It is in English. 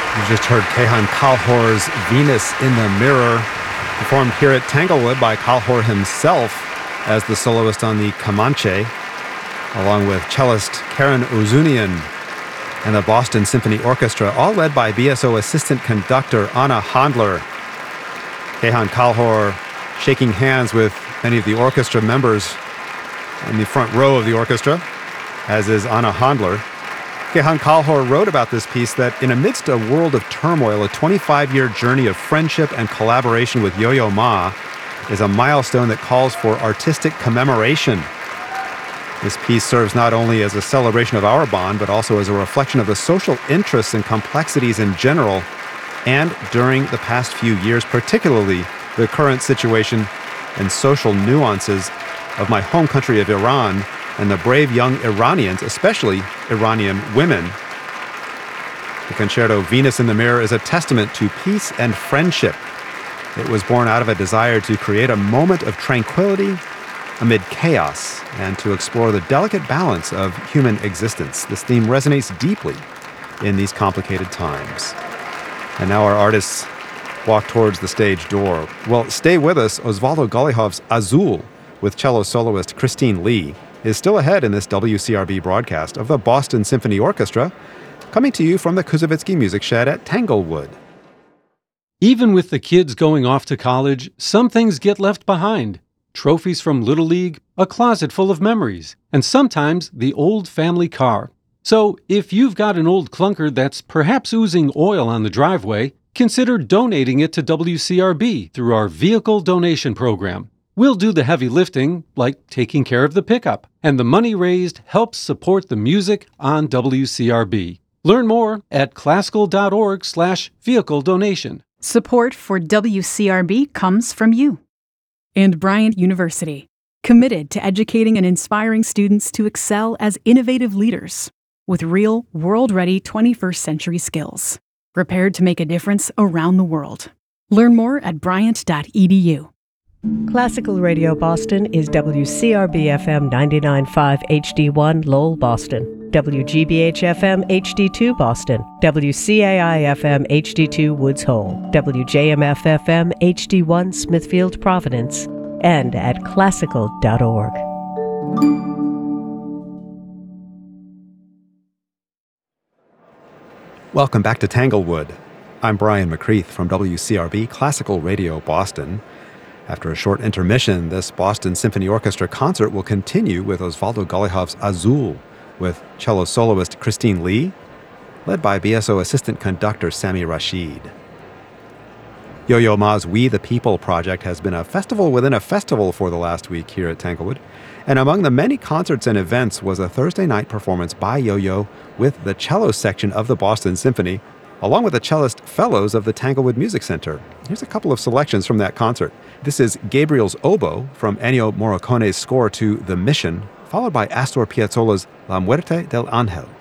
You just heard Kehan Kalhor's Venus in the Mirror, performed here at Tanglewood by Kalhor himself as the soloist on the Kamanche, along with cellist Karen Ozunian and the Boston Symphony Orchestra, all led by BSO assistant conductor Anna Handler. Kehan Kalhor shaking hands with many of the orchestra members in the front row of the orchestra, as is Anna Handler. Kehan Kalhor wrote about this piece that in amidst a world of turmoil, a 25-year journey of friendship and collaboration with Yo-Yo Ma is a milestone that calls for artistic commemoration. This piece serves not only as a celebration of our bond, but also as a reflection of the social interests and complexities in general, and during the past few years, particularly the current situation and social nuances of my home country of Iran and the brave young Iranians, especially Iranian women. The concerto Venus in the Mirror is a testament to peace and friendship. It was born out of a desire to create a moment of tranquility amid chaos and to explore the delicate balance of human existence. This theme resonates deeply in these complicated times. And now our artists walk towards the stage door. Well, stay with us. Osvaldo Golijov's Azul with cello soloist Christine Lee is still ahead in this WCRB broadcast of the Boston Symphony Orchestra, coming to you from the Kuzovitsky Music Shed at Tanglewood. Even with the kids going off to college, some things get left behind. Trophies from Little League, a closet full of memories, and sometimes the old family car. So if you've got an old clunker that's perhaps oozing oil on the driveway, consider donating it to WCRB through our vehicle donation program. We'll do the heavy lifting, like taking care of the pickup, and the money raised helps support the music on WCRB. Learn more at classical.org/vehicle donation. Support for WCRB comes from you. And Bryant University, committed to educating and inspiring students to excel as innovative leaders with real, world-ready 21st century skills, prepared to make a difference around the world. Learn more at bryant.edu. Classical Radio Boston is WCRB-FM 99.5 HD1 Lowell, Boston, WGBH-FM HD2 Boston, WCAI-FM HD2 Woods Hole, WJMF-FM HD1 Smithfield, Providence, and at classical.org. Welcome back to Tanglewood. I'm Brian McCreath from WCRB Classical Radio Boston. After a short intermission, this Boston Symphony Orchestra concert will continue with Osvaldo Golijov's Azul with cello soloist Christine Lee, led by BSO assistant conductor Sami Rashid. Yo-Yo Ma's We the People project has been a festival within a festival for the last week here at Tanglewood, and among the many concerts and events was a Thursday night performance by Yo-Yo with the cello section of the Boston Symphony, along with the cellist fellows of the Tanglewood Music Center. Here's a couple of selections from that concert. This is Gabriel's Oboe from Ennio Morricone's score to The Mission, followed by Astor Piazzolla's La Muerte del Ángel.